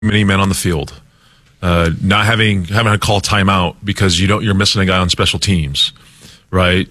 many men on the field, not having to call timeout because you're missing a guy on special teams, right?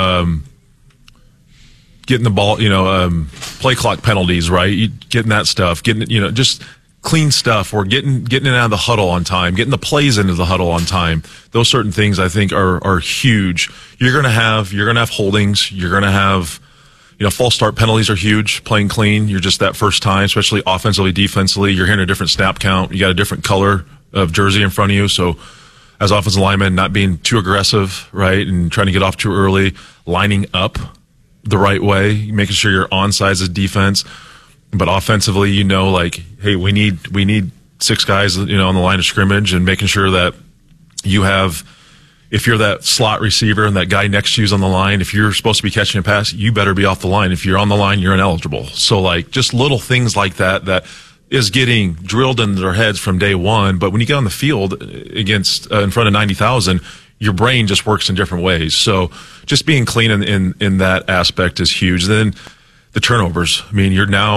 Getting the ball, play clock penalties, right? Getting that stuff, just clean stuff, or getting it out of the huddle on time, getting the plays into the huddle on time. Those certain things I think are huge. You're gonna have holdings. You're gonna have, false start penalties are huge. Playing clean, you're just that first time, especially offensively, defensively. You're hearing a different snap count. You got a different color of jersey in front of you. So as offensive linemen, not being too aggressive, right, and trying to get off too early, lining up the right way, making sure you're on sides of defense. But offensively, hey, we need 6 guys, on the line of scrimmage, and making sure that you have, if you're that slot receiver and that guy next to you is on the line, if you're supposed to be catching a pass, you better be off the line. If you're on the line, you're ineligible. So just little things like that is getting drilled into their heads from day one. But when you get on the field against in front of 90,000, your brain just works in different ways. So just being clean in that aspect is huge. Then the turnovers. I mean,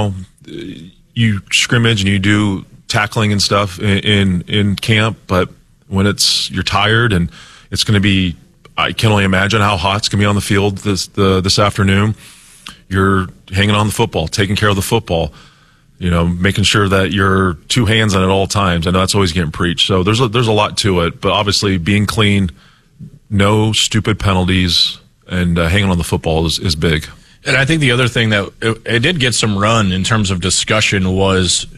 you scrimmage and you do tackling and stuff in camp, but when you're tired and it's going to be, I can only imagine how hot it's going to be on the field this afternoon. You're hanging on the football, taking care of the football, making sure that you're 2 hands on it at all times. I know that's always getting preached. So there's a lot to it, but obviously being clean, no stupid penalties, and hanging on the football is big. And I think the other thing that it did get some run in terms of discussion was,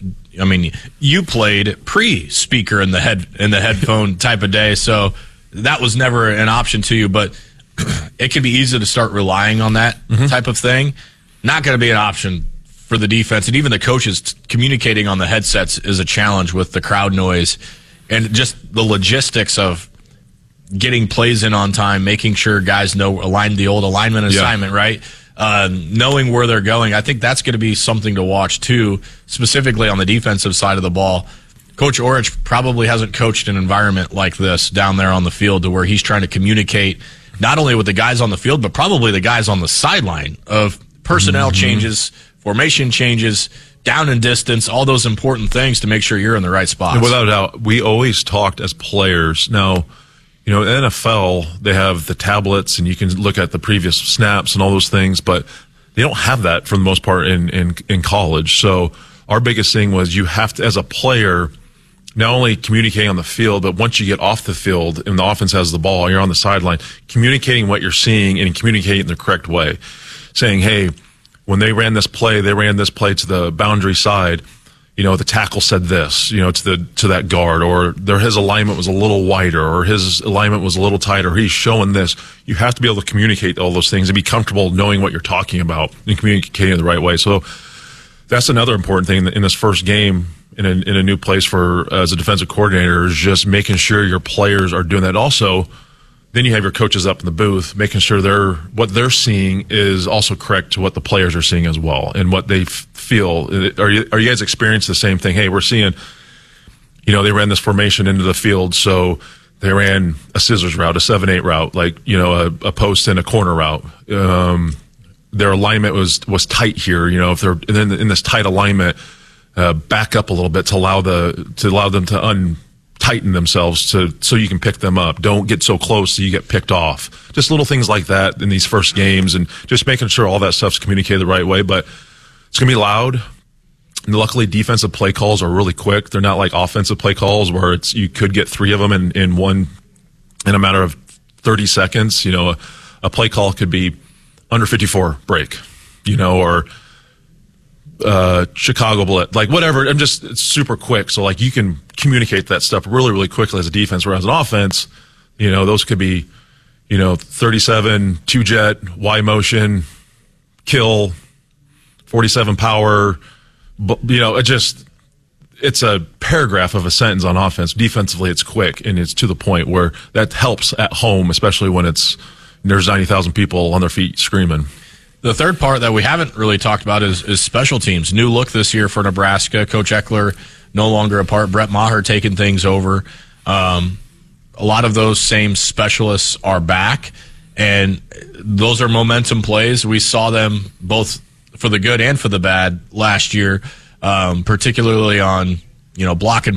you played pre-speaker in the headphone type of day, so that was never an option to you. But it can be easy to start relying on that type of thing. Not going to be an option for the defense, and even the coaches communicating on the headsets is a challenge with the crowd noise and just the logistics of getting plays in on time, making sure guys know the old alignment assignment, right? Knowing where they're going. I think that's going to be something to watch too, specifically on the defensive side of the ball. Coach Orich probably hasn't coached an environment like this down there on the field, to where he's trying to communicate not only with the guys on the field, but probably the guys on the sideline, of personnel changes, formation changes, down and distance, all those important things to make sure you're in the right spots. And without a doubt, we always talked as players. Now, in the NFL, they have the tablets and you can look at the previous snaps and all those things, but they don't have that for the most part in college. So our biggest thing was, you have to, as a player, not only communicating on the field, but once you get off the field and the offense has the ball, you're on the sideline, communicating what you're seeing and communicating the correct way. Saying, hey, when they ran this play to the boundary side, the tackle said this, to that guard, or his alignment was a little wider, or his alignment was a little tighter, or he's showing this. You have to be able to communicate all those things and be comfortable knowing what you're talking about and communicating the right way. So that's another important thing in this first game in a new place as a defensive coordinator, is just making sure your players are doing that. Also, then you have your coaches up in the booth, making sure what they're seeing is also correct to what the players are seeing as well, and what they feel. Are you guys experiencing the same thing? Hey, we're seeing, they ran this formation into the field, so they ran a scissors route, a 7-8 route, a post and a corner route. Their alignment was tight here. If they're in this tight alignment, back up a little bit to allow them to tighten themselves so you can pick them up. Don't get so close so you get picked off. Just little things like that in these first games, and just making sure all that stuff's communicated the right way. But it's going to be loud. And luckily, defensive play calls are really quick. They're not like offensive play calls where you could get 3 of them in a matter of 30 seconds. A play call could be under 54 break, or Chicago bullet, whatever. It's super quick. So you can communicate that stuff really, really quickly as a defense. Whereas an offense, those could be, 37 2-jet, Y motion, kill, 47 power. But, it's a paragraph of a sentence on offense. Defensively, it's quick and it's to the point where that helps at home, especially when there's 90,000 people on their feet screaming. The third part that we haven't really talked about is special teams. New look this year for Nebraska. Coach Eckler no longer a part. Brett Maher taking things over. A lot of those same specialists are back, and those are momentum plays. We saw them both for the good and for the bad last year, particularly on blocking